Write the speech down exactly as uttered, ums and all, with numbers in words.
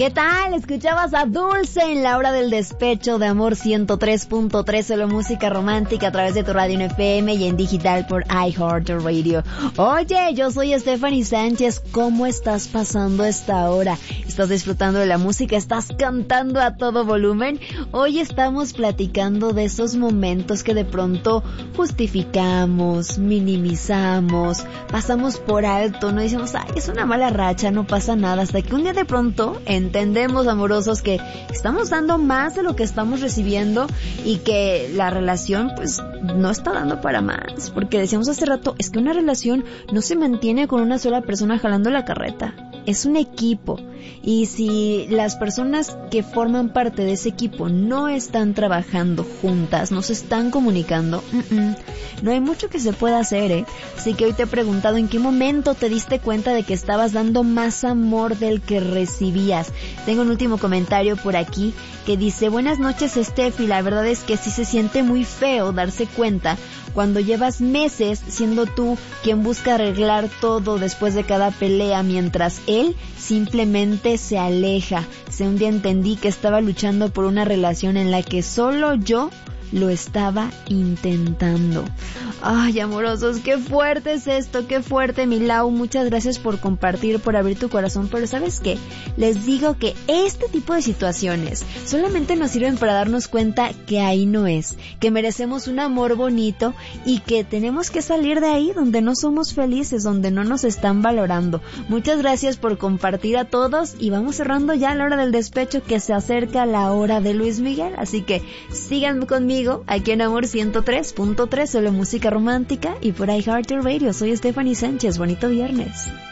¿Qué tal? Escuchabas a Dulce en la hora del despecho de Amor ciento tres punto tres, solo música romántica a través de tu radio en F M y en digital por iHeartRadio. Oye, yo soy Stephanie Sánchez. ¿Cómo estás pasando esta hora? ¿Estás disfrutando de la música? ¿Estás cantando a todo volumen? Hoy estamos platicando de esos momentos que de pronto justificamos, minimizamos, pasamos por alto, no decimos, ay, es una mala racha, no pasa nada, hasta que un día de pronto entendemos, amorosos, que estamos dando más de lo que estamos recibiendo y que la relación pues no está dando para más, porque decíamos hace rato, es que una relación no se mantiene con una sola persona jalando la carreta, es un equipo, y si las personas que forman parte de ese equipo no están trabajando juntas, no se están comunicando, uh-uh, no hay mucho que se pueda hacer, ¿eh? Así que hoy te he preguntado en qué momento te diste cuenta de que estabas dando más amor del que recibías. Tengo un último comentario por aquí que dice, buenas noches Steffi, la verdad es que sí se siente muy feo darse cuenta cuando llevas meses siendo tú quien busca arreglar todo después de cada pelea, mientras él simplemente se aleja. Si un día entendí que estaba luchando por una relación en la que solo yo lo estaba intentando. Ay, amorosos, qué fuerte es esto, qué fuerte, mi Lau. Muchas gracias por compartir, por abrir tu corazón, pero ¿sabes qué? Les digo que este tipo de situaciones solamente nos sirven para darnos cuenta que ahí no es, que merecemos un amor bonito y que tenemos que salir de ahí donde no somos felices, donde no nos están valorando. Muchas gracias por compartir a todos y vamos cerrando ya la hora del despecho, que se acerca la hora de Luis Miguel, así que sigan conmigo aquí en Amor ciento tres punto tres, solo música romántica y por iHeartRadio. Soy Stephanie Sánchez, bonito viernes.